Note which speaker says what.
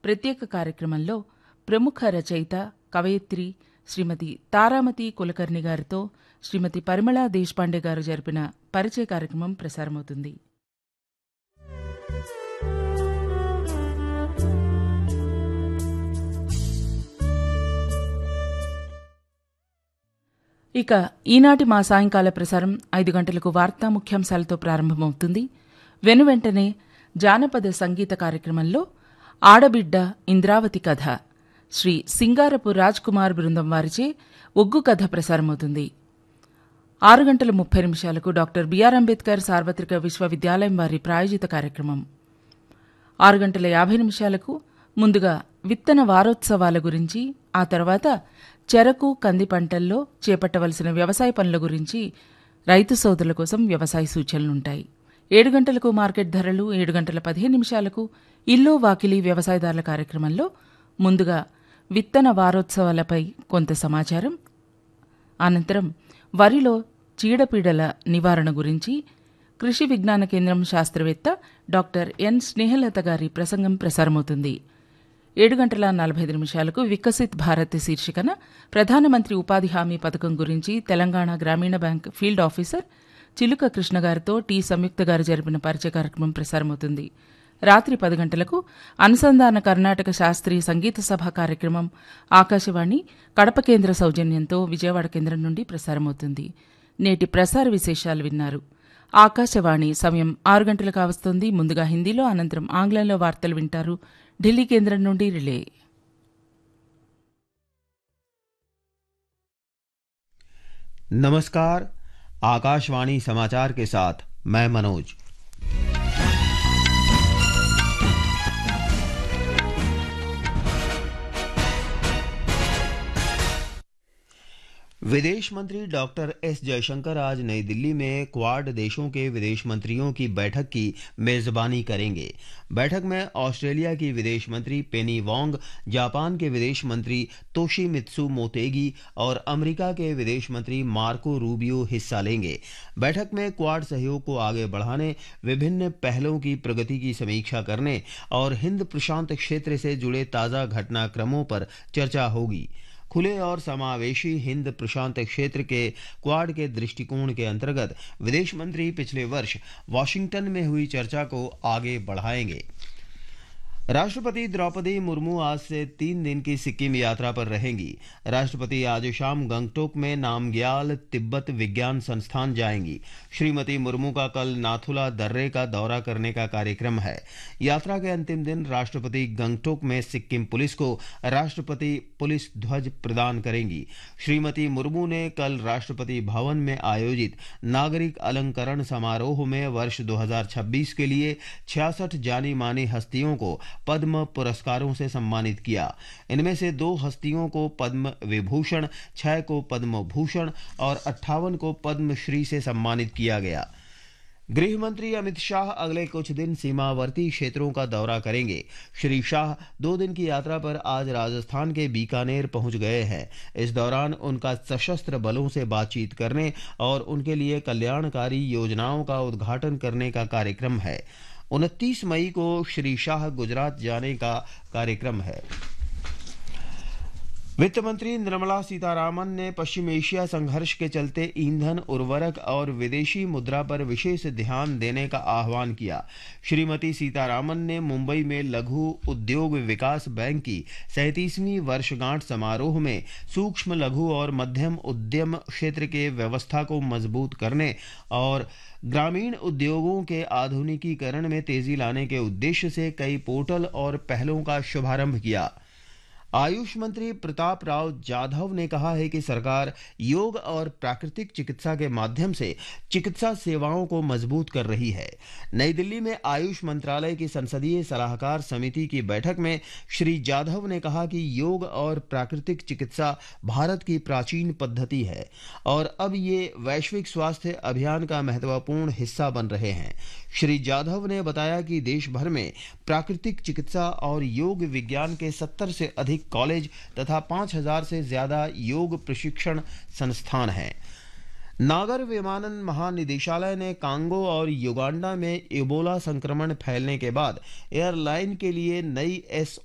Speaker 1: ప్రత్యేక కార్యక్రమంలో ప్రముఖ రచయిత కవయిత్రి శ్రీమతి తారామతి కులకర్ణి గారితో శ్రీమతి పరిమళ దేశపాండే గారు జరిపిన పరిచయ కార్యక్రమం ప్రసారమవుతుంది. ఇక ఈనాటి మా సాయంకాల ప్రసారం 5 గంటలకు వార్తా ముఖ్యాంశాలతో ప్రారంభమవుతుంది. వెనువెంటనే జానపద సంగీత కార్యక్రమంలో ఆడబిడ్డ ఇంద్రావతి కథ శ్రీ సింగారపు రాజ్ కుమార్ బృందం వారిచే ఒగ్గు కథ ప్రసారమవుతుంది. 6:30 డాక్టర్ బిఆర్ అంబేద్కర్ సార్వత్రిక విశ్వవిద్యాలయం వారి ప్రాయోజిత కార్యక్రమం. 6:50 ముందుగా విత్తన వారోత్సవాల గురించి, ఆ తర్వాత చెరకు, కంది పంటల్లో చేపట్టవలసిన వ్యవసాయ పనుల గురించి రైతు సోదరుల కోసం వ్యవసాయ సూచనలుంటాయి. 7 గంటలకు మార్కెట్ ధరలు, 7:15 ఇల్లు వాకిలి వ్యవసాయదారుల కార్యక్రమంలో ముందుగా విత్తన వారోత్సవాలపై కొంత సమాచారం, అనంతరం వరిలో చీడపీడల నివారణ గురించి కృషి విజ్ఞాన కేంద్రం శాస్త్రవేత్త డాక్టర్ ఎన్ స్నేహలత గారి ప్రసంగం ప్రసారమవుతుంది. 7:45 వికసిత్ భారత్ శీర్షికన ప్రధానమంత్రి ఉపాధి హామీ పథకం గురించి తెలంగాణ గ్రామీణ బ్యాంక్ ఫీల్డ్ ఆఫీసర్ చిలుక కృష్ణ గారితో టి సంయుక్త గారు జరిపిన పరిచయ కార్యక్రమం ప్రసారమవుతుంది. రాత్రి 10 గంటలకు అనుసంధాన కర్ణాటక శాస్త్రీయ సంగీత సభ కార్యక్రమం ఆకాశవాణి కడప కేంద్ర సౌజన్యంతో విజయవాడ కేంద్రం నుండి ప్రసారమవుతుంది. నేటి ప్రసార విశేషాలు విన్నారు. ఆకాశవాణి సమయం 6 గంటలు కావస్తోంది. ముందుగా హిందీలో, అనంతరం ఆంగ్లంలో వార్తలు వింటారు. ఢిల్లీ కేంద్రం నుండి రిలే.
Speaker 2: नमस्कार, आकाशवाणी समाचार के साथ मैं मनोज। विदेश मंत्री डॉक्टर एस जयशंकर आज नई दिल्ली में क्वाड देशों के विदेश मंत्रियों की बैठक की मेजबानी करेंगे। बैठक में ऑस्ट्रेलिया की विदेश मंत्री पेनी वोंग, जापान के विदेश मंत्री तोशिमित्सु मोतेगी और अमेरिका के विदेश मंत्री मार्को रूबियो हिस्सा लेंगे। बैठक में क्वाड सहयोग को आगे बढ़ाने, विभिन्न पहलों की प्रगति की समीक्षा करने और हिंद प्रशांत क्षेत्र से जुड़े ताज़ा घटनाक्रमों पर चर्चा होगी। खुले और समावेशी हिंद प्रशांत क्षेत्र के क्वाड के दृष्टिकोण के अंतर्गत विदेश मंत्री पिछले वर्ष वॉशिंगटन में हुई चर्चा को आगे बढ़ाएंगे। राष्ट्रपति द्रौपदी मुर्मू आज से 3 दिन की सिक्किम यात्रा पर रहेंगी। राष्ट्रपति आज शाम गंगटोक में नामग्याल तिब्बत विज्ञान संस्थान जाएंगी। श्रीमती मुर्मू का कल नाथुला दर्रे का दौरा करने का कार्यक्रम है। यात्रा के अंतिम दिन राष्ट्रपति गंगटोक में सिक्किम पुलिस को राष्ट्रपति पुलिस ध्वज प्रदान करेंगी। श्रीमती मुर्मू ने कल राष्ट्रपति भवन में आयोजित नागरिक अलंकरण समारोह में वर्ष 2026 के लिए 66 जानी मानी हस्तियों को पद्म पुरस्कारों से सम्मानित किया। इनमें से 2 हस्तियों को पद्म विभूषण, 6 को पद्म भूषण और 58 को पद्मश्री से सम्मानित किया गया। गृह मंत्री अमित शाह अगले कुछ दिन सीमावर्ती क्षेत्रों का दौरा करेंगे। श्री शाह 2 दिन की यात्रा पर आज राजस्थान के बीकानेर पहुंच गए हैं। इस दौरान उनका सशस्त्र बलों से बातचीत करने और उनके लिए कल्याणकारी योजनाओं का उद्घाटन करने का कार्यक्रम है। 29 मई को श्री शाह गुजरात जाने का कार्यक्रम है। वित्त मंत्री निर्मला सीतारामन ने पश्चिम एशिया संघर्ष के चलते ईंधन, उर्वरक और विदेशी मुद्रा पर विशेष ध्यान देने का आह्वान किया। श्रीमती सीतारामन ने मुंबई में लघु उद्योग विकास बैंक की 37वीं वर्षगांठ समारोह में सूक्ष्म, लघु और मध्यम उद्यम क्षेत्र के व्यवस्था को मजबूत करने और ग्रामीण उद्योगों के आधुनिकीकरण में तेजी लाने के उद्देश्य से कई पोर्टल और पहलों का शुभारंभ किया। आयुष मंत्री प्रताप राव जाधव ने कहा है कि सरकार योग और प्राकृतिक चिकित्सा के माध्यम से चिकित्सा सेवाओं को मजबूत कर रही है। नई दिल्ली में आयुष मंत्रालय की संसदीय सलाहकार समिति की बैठक में श्री जाधव ने कहा कि योग और प्राकृतिक चिकित्सा भारत की प्राचीन पद्धति है और अब ये वैश्विक स्वास्थ्य अभियान का महत्वपूर्ण हिस्सा बन रहे हैं। श्री जाधव ने बताया कि देश भर में प्राकृतिक चिकित्सा और योग विज्ञान के 70 से अधिक कॉलेज तथा 5000 से ज्यादा योग प्रशिक्षण संस्थान हैं। नागर विमानन महानिदेशालय ने कांगो और युगांडा में इबोला संक्रमण फैलने के बाद एयरलाइन के लिए नई